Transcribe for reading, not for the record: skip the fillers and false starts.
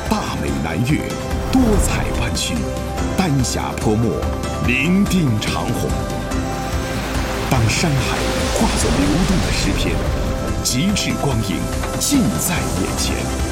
大美南岳，多彩湾区，丹霞泼墨，伶仃长虹。当山海化作流动的诗篇，极致光影尽在眼前。